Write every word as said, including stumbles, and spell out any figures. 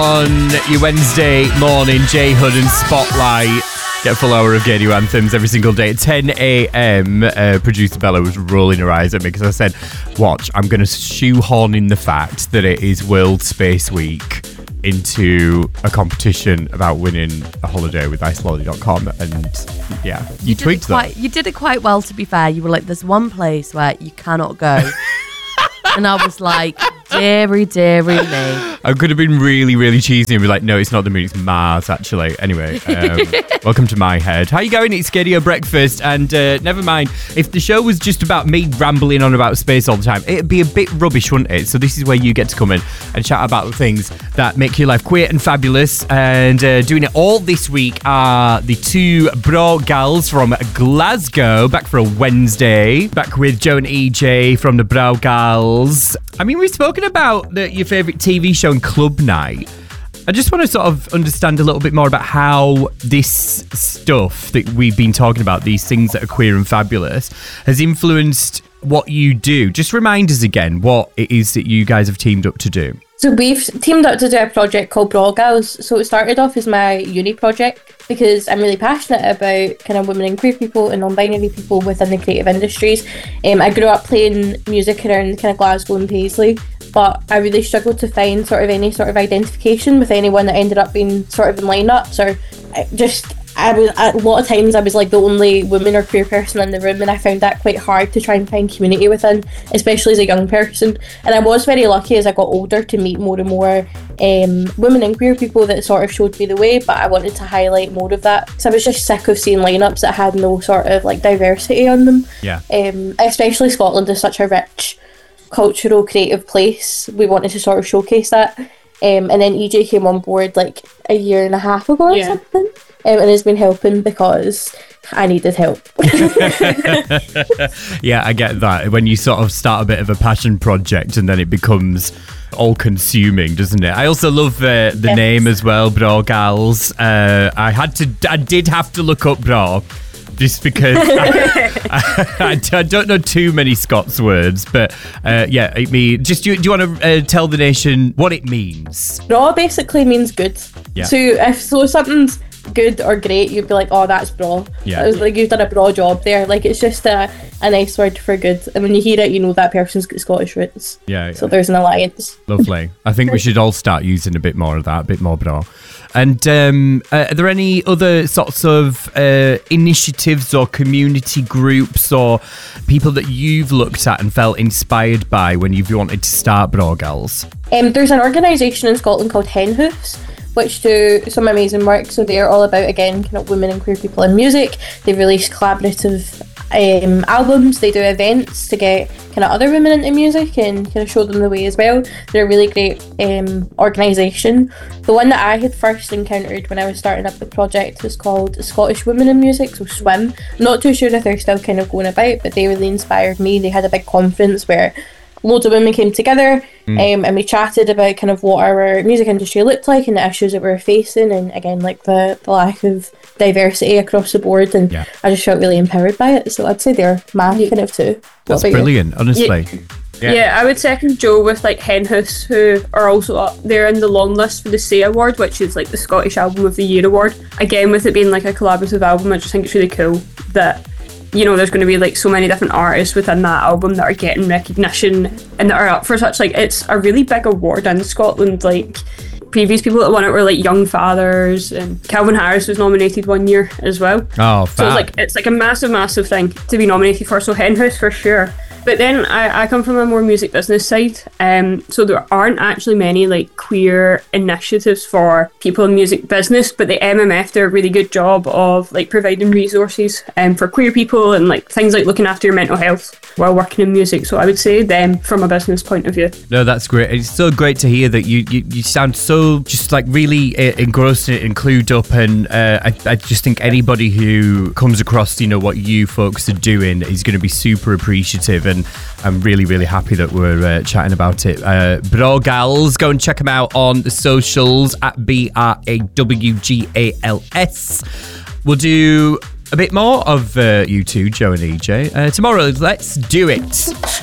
On your Wednesday morning, J Hood and Spotlight. Get a full hour of gay new anthems every single day at ten a.m. Uh, producer Bella was rolling her eyes at me because I said, watch, I'm going to shoehorn in the fact that it is World Space Week into a competition about winning a holiday with ice lolly dot com. And yeah, you, you tweaked quite, that. You did it quite well, to be fair. You were like, there's one place where you cannot go. And I was like, dearie, dearie me. I could have been really, really cheesy and be like, no, it's not the moon, it's Mars, actually. Anyway, um, welcome to my head. How you going? It's Scadio Breakfast. And uh, never mind, if the show was just about me rambling on about space all the time, it'd be a bit rubbish, wouldn't it? So this is where you get to come in and chat about the things that make your life queer and fabulous. And uh, doing it all this week are the two bro gals from Glasgow, back for a Wednesday. Back with Joe and E J from the Bro Gals. I mean, we've spoken about the, your favourite T V show and Club Night. I just want to sort of understand a little bit more about how this stuff that we've been talking about, these things that are queer and fabulous, has influenced what you do. Just remind us again what it is that you guys have teamed up to do. So we've teamed up to do a project called Bro Gals. So it started off as my uni project because I'm really passionate about kind of women and queer people and non-binary people within the creative industries. Um, I grew up playing music around kind of Glasgow and Paisley, but I really struggled to find sort of any sort of identification with anyone that ended up being sort of in lineups, or I just I was a lot of times I was like the only woman or queer person in the room, and I found that quite hard to try and find community within, especially as a young person. And I was very lucky as I got older to meet more and more um, women and queer people that sort of showed me the way, but I wanted to highlight more of that. So I was just sick of seeing lineups that had no sort of like diversity on them. Yeah. Um, especially Scotland is such a rich cultural creative place. We wanted to sort of showcase that. Um, and then E J came on board like a year and a half ago or yeah. something. Um, and has been helping because I needed help. Yeah, I get that. When you sort of start a bit of a passion project and then it becomes all-consuming, doesn't it? I also love uh, the yes. name as well, Bro Gals. Uh, I had to, I did have to look up Bro, just because I, I, I don't know too many Scots words, but uh, yeah, I mean, just do, do you want to uh, tell the nation what it means? Bro basically means good. Yeah. So if so something's good or great, you'd be like, oh, that's bro. Yeah. It was like you've done a bro job there. Like it's just a, a nice word for good, and when you hear it, you know that person's got Scottish roots. Yeah, yeah. So there's an alliance. Lovely. I think we should all start using a bit more of that, a bit more bro. And um, uh, are there any other sorts of uh, initiatives or community groups or people that you've looked at and felt inspired by when you've wanted to start Bro Gals? Um, there's an organisation in Scotland called Hen Hoofs, which do some amazing work. So they're all about, again, kind of women and queer people in music. They release collaborative um, albums. They do events to get kind of other women into music and kind of show them the way as well. They're a really great um, organisation. The one that I had first encountered when I was starting up the project was called Scottish Women in Music, so SWIM. I'm not too sure if they're still kind of going about, but they really inspired me. They had a big conference where loads of women came together mm. um, and we chatted about kind of what our music industry looked like and the issues that we were facing, and again like the, the lack of diversity across the board, and yeah. I just felt really empowered by it. So I'd say they're my kind of two. That's brilliant, you? honestly. Yeah. Yeah. yeah, I would second Joe with like Hen Hoofs, who are also up there in the long list for the S E A Award, which is like the Scottish Album of the Year award. Again, with it being like a collaborative album, I just think it's really cool that, you know, there's going to be like so many different artists within that album that are getting recognition and that are up for such, like, it's a really big award in Scotland. Like, previous people that won it were like Young Fathers, and Calvin Harris was nominated one year as well. Oh, so it's like it's like a massive, massive thing to be nominated for. So Hen Hoofs for sure. But then I, I come from a more music business side, um, so there aren't actually many like queer initiatives for people in music business, but the M M F do a really good job of like providing resources um, for queer people and like things like looking after your mental health while working in music. So I would say them from a business point of view. No, that's great. It's so great to hear that you, you, you sound so just like really uh, engrossed in it and clued up, and uh, I, I just think anybody who comes across, you know, what you folks are doing is going to be super appreciative. And I'm really, really happy that we're uh, chatting about it. Uh, Bro Gals, go and check them out on the socials at B R A W G A L S. We'll do a bit more of uh, you two, Joe and E J, uh, tomorrow. Let's do it.